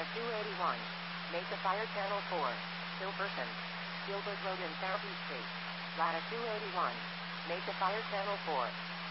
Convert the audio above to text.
Latitude 281. Mesa Fire Channel 4. Hilperson. Gilbert Road in Southeast Street. Latitude 281. Mesa Fire Channel 4.